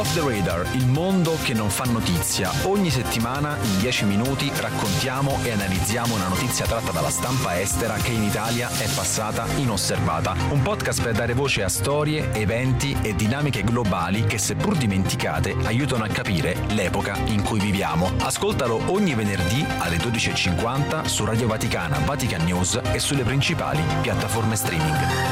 Off the Radar, il mondo che non fa notizia. Ogni settimana in 10 minuti raccontiamo e analizziamo una notizia tratta dalla stampa estera che in Italia è passata inosservata. Un podcast per dare voce a storie, eventi e dinamiche globali che, seppur dimenticate, aiutano a capire l'epoca in cui viviamo. Ascoltalo ogni venerdì alle 12:50 su Radio Vaticana, Vatican News e sulle principali piattaforme streaming.